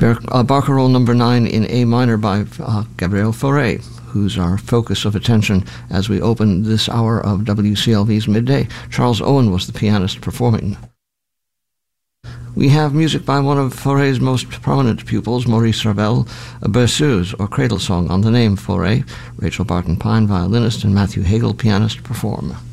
Barcarolle number 9 in A minor by Gabriel Fauré, who's our focus of attention as we open this hour of WCLV's Midday. Charles Owen was the pianist performing. We have music by one of Fauré's most prominent pupils, Maurice Ravel, a berceuse or cradle song on the name Fauré. Rachel Barton Pine, violinist, and Matthew Hagel, pianist, perform.